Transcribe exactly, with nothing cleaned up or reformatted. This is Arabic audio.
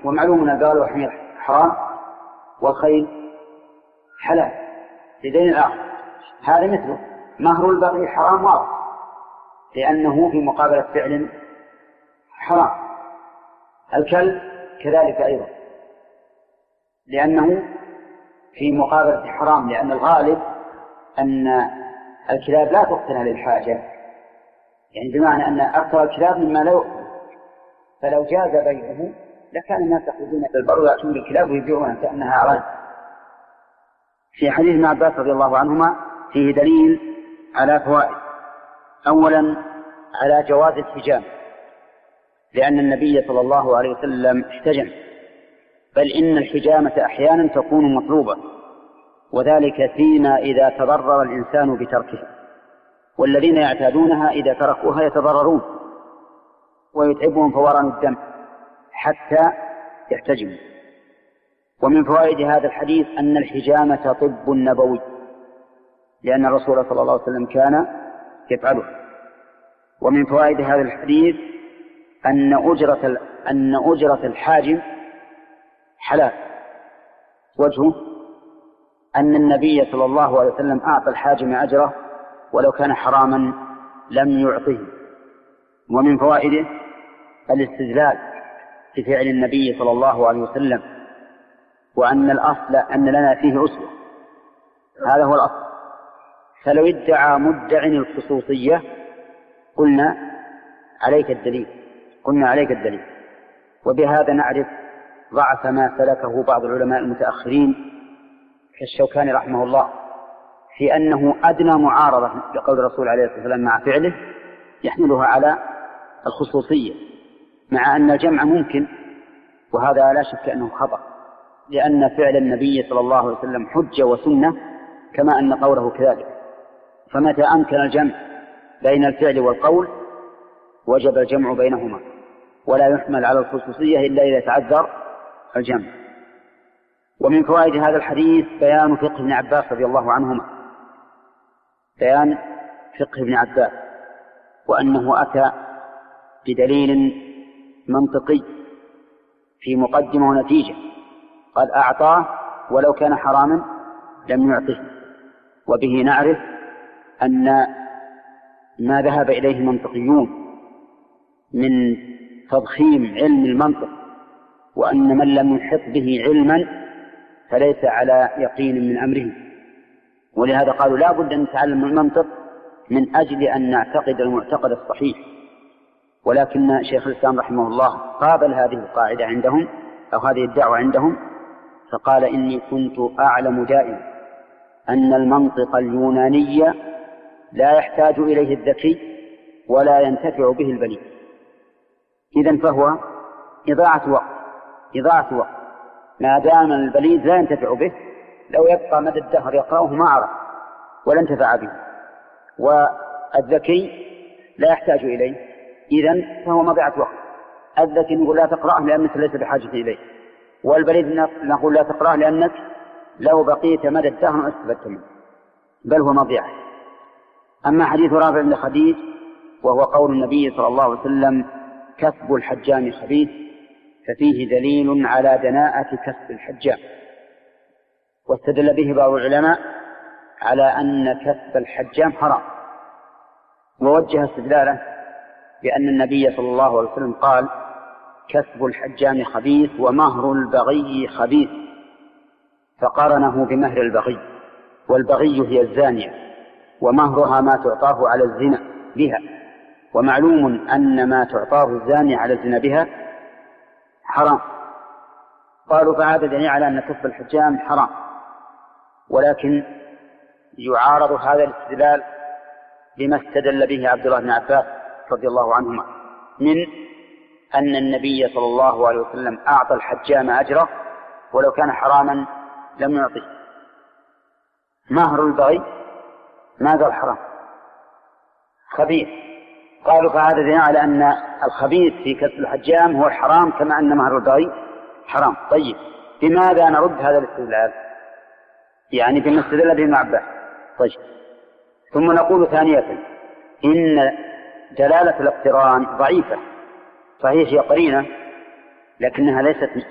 ومعلوم أن البغل والحمير حرام والخيل حلال لدين الآخر. هذا مثله مهر البغي حرام واضح لأنه في مقابلة فعل حرام. الكلب كذلك أيضا لأنه في مقابلة حرام، لأن الغالب أن الكلاب لا تقتنى للحاجة، يعني بمعنى أن أكثر الكلاب مما لا يؤكل، فلو جاز بيعه لكان الناس يأخذون البر ويأتون بالكلاب ويبيعونها كأنها أعوان. في حديث ابن عباس رضي الله عنهما فيه دليل على فوائد. أولا على جواز الحجام، لأن النبي صلى الله عليه وسلم احتجم، بل إن الحجامة أحيانا تكون مطلوبة، وذلك فيما إذا تضرر الإنسان بتركها، والذين يعتادونها إذا تركوها يتضررون ويتعبهم فوران الدم حتى يحتجموا. ومن فوائد هذا الحديث أن الحجامة طب نبوي، لأن الرسول صلى الله عليه وسلم كان يفعله. ومن فوائد هذا الحديث أن أجرة أن أجرة الحاجم حلال. وجهه أن النبي صلى الله عليه وسلم أعطى الحاجم أجره ولو كان حراما لم يعطه. ومن فوائده الاستدلال في فعل النبي صلى الله عليه وسلم، وأن الأصل أن لنا فيه أسوة، هذا هو الأصل. فلو ادعى مدع الخصوصية قلنا عليك الدليل قلنا عليك الدليل وبهذا نعرف ضعف ما سلكه بعض العلماء المتأخرين كالشوكاني رحمه الله في أنه أدنى معارضة لقول الرسول عليه الصلاة والسلام مع فعله يحملها على الخصوصية، مع أن الجمع ممكن، وهذا لا شك أنه خطأ، لأن فعل النبي صلى الله عليه وسلم حجة وسنة كما أن قوله كذلك. فمتى أمكن الجمع بين الفعل والقول وجب الجمع بينهما، ولا يحمل على الخصوصية إلا إذا تعذر الجمع. ومن فوائد هذا الحديث بيان فقه ابن عباس رضي الله عنهما بيان فقه ابن عباس، وأنه أتى بدليل منطقي في مقدمة ونتيجة، قد أعطاه ولو كان حراما لم يعطه. وبه نعرف أن ما ذهب إليه المنطقيون من تضخيم علم المنطق، وأن من لم يحط به علما فليس على يقين من أمره، ولهذا قالوا لا بد أن نتعلم المنطق من أجل أن نعتقد المعتقد الصحيح. ولكن شيخ الإسلام رحمه الله قابل هذه القاعدة عندهم أو هذه الدعوة عندهم، فقال إني كنت أعلم دائما أن المنطق اليوناني لا يحتاج إليه الذكي ولا ينتفع به البليد، إذن فهو إضاعة وقت إضاعة وقت ما دام البليد لا ينتفع به، لو يبقى مدى الدهر يقرأه ما عرف ولا انتفع به، والذكي لا يحتاج إليه، إذن فهو مضيعة وقت. الذكي نقول لا تقرأه لأنك ليس بحاجة إليه، والبليد نقول لا تقرأه لأنك لو بقيت مدى الدهر ما استفدت منه، بل هو مضيعة. أما حديث رافع بن خديج وهو قول النبي صلى الله عليه وسلم كسب الحجام خبيث، ففيه دليل على دناءة كسب الحجام، واستدل به بعض العلماء على أن كسب الحجام حرام، ووجه استدلاله بأن النبي صلى الله عليه وسلم قال كسب الحجام خبيث ومهر البغي خبيث، فقارنه بمهر البغي، والبغي هي الزانية ومهرها ما تعطاه على الزنا بها، ومعلوم أن ما تعطاه الزاني على الزنا بها حرام. قالوا فهذا دليل على أن كسب الحجام حرام، ولكن يعارض هذا الاستدلال بما استدل به عبد الله بن عباس رضي الله عنهما من أن النبي صلى الله عليه وسلم أعطى الحجام أجره ولو كان حراما لم يعطه. مهر البغي ماذا الحرام؟ خبيث. قالوا فهذا دليل على أن الخبيث في كسب الحجام هو الحرام كما أن مهر البغي حرام. طيب بماذا نرد هذا الاستدلال؟ يعني بما استدل به ابن عباس. طيب ثم نقول ثانية إن دلالة الاقتران ضعيفة، صحيح هي قرينة لكنها ليست